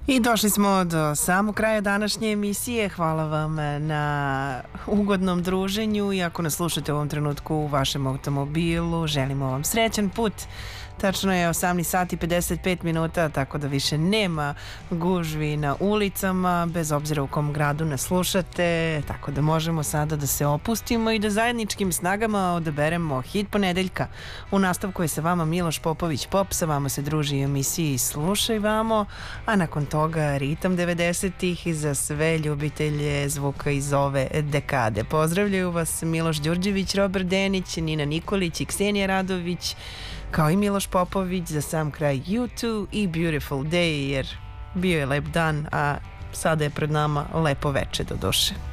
I došli smo do samog kraja današnje emisije. Hvala vam na ugodnom druženju i ako nas slušate u ovom trenutku u vašem automobilu, želimo vam srećan put. Tačno je 18 sati 55 minuta, tako da više nema gužvi na ulicama, bez obzira u kom gradu nas slušate, tako da možemo sada da se opustimo i da zajedničkim snagama odaberemo hit ponedeljka. U nastavku je sa vama Miloš Popović Pop, sa vama se druži u emisiji Slušaj vamo, a nakon toga ritam 90-ih za sve ljubitelje zvuka iz ove dekade. Pozdravljaju vas Miloš Đurđević, Robert Denić, Nina Nikolić i Ksenija Radović, kao i Miloš Popović za sam kraj U2 i Beautiful Day, jer bio je lep dan, a sada je pred nama lepo veče do duše.